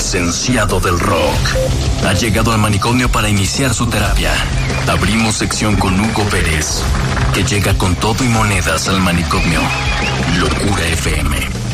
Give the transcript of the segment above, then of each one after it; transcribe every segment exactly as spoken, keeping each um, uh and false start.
licenciado del rock, ha llegado al manicomio para iniciar su terapia. Abrimos sección con Hugo Pérez, que llega con todo y monedas al manicomio. Locura F M.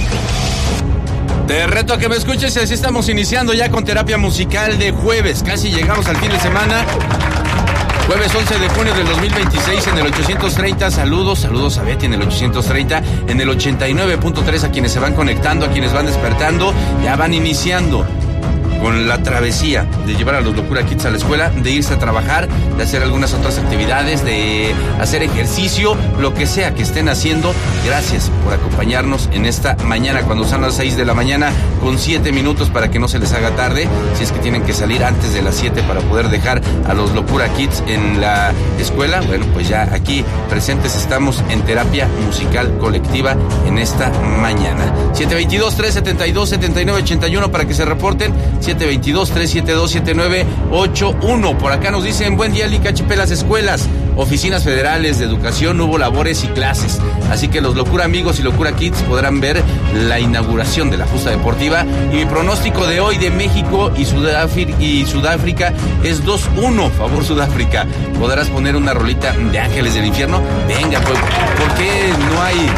Te reto a que me escuches, así estamos iniciando ya con terapia musical de jueves. Casi llegamos al fin de semana. Jueves once de junio del dos mil veintiséis en el ochocientos treinta. Saludos, saludos a Betty en el ochocientos treinta. En el ochenta y nueve punto tres a quienes se van conectando, a quienes van despertando. Ya van iniciando con la travesía de llevar a los Locura Kids a la escuela, de irse a trabajar, de hacer algunas otras actividades, de hacer ejercicio, lo que sea que estén haciendo. Gracias por acompañarnos en esta mañana, cuando son las seis de la mañana con siete minutos, para que no se les haga tarde, si es que tienen que salir antes de las siete para poder dejar a los Locura Kids en la escuela. Bueno, pues ya aquí presentes estamos en terapia musical colectiva en esta mañana. siete veintidós, trescientos setenta y dos, setenta y nueve ochenta y uno para que se reporten. siete veintidós, trescientos setenta y dos, setenta y nueve ochenta y uno. Por acá nos dicen: buen día, Lica H P, las escuelas, oficinas federales de educación, hubo labores y clases. Así que los Locura Amigos y Locura Kids podrán ver la inauguración de la justa deportiva. Y mi pronóstico de hoy de México y Sudáfrica, y Sudáfrica es dos uno, favor Sudáfrica. ¿Podrás poner una rolita de Ángeles del Infierno? Venga, pues, ¿por qué no hay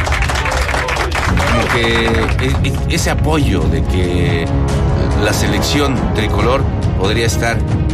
como que ese apoyo de que la selección tricolor podría estar